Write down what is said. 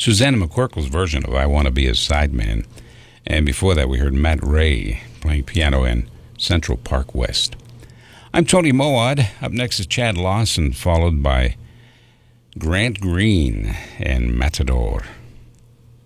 Susanna McCorkle's version of I Want to Be a Sideman. And before that, we heard Matt Ray playing piano in Central Park West. I'm Tony Moad. Up next is Chad Lawson, followed by Grant Green and Matador.